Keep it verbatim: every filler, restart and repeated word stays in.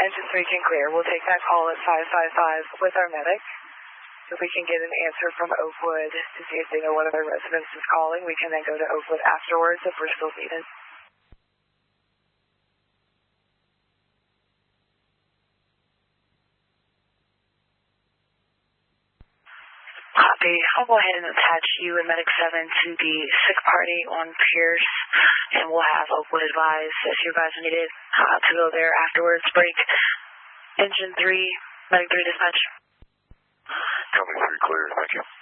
engine three can clear. We'll take that call at five five five with our medic. If we can get an answer from Oakwood to see if they know one of their residents is calling, we can then go to Oakwood afterwards if we're still needed. Copy. I'll go ahead and attach you and Medic seven to the sick party on Pierce, and we'll have Oakwood advise if you guys are needed uh, to go there afterwards. Break. Engine three, Medic three dispatch. Company three clear, thank you.